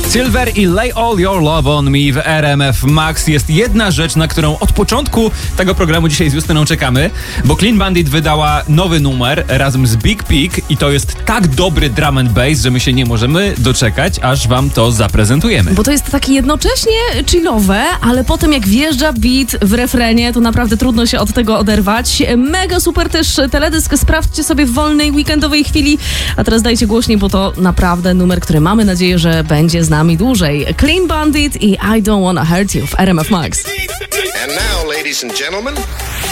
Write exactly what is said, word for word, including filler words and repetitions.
Silver i Lay All Your Love On Me w R M F Max. Jest jedna rzecz, na którą od początku tego programu dzisiaj z Justyną czekamy, bo Clean Bandit wydała nowy numer razem z Big Pig i to jest tak dobry drum and bass, że my się nie możemy doczekać, aż wam to zaprezentujemy. Bo to jest takie jednocześnie chillowe, ale potem jak wjeżdża beat w refrenie, to naprawdę trudno się od tego oderwać. Mega super też teledysk, sprawdźcie sobie w wolnej weekendowej chwili, a teraz dajcie głośniej, bo to naprawdę numer, który mamy nadzieję, że będzie z nami dłużej. Clean Bandit i I Don't Wanna Hurt You w R M F Max. And now, ladies and gentlemen...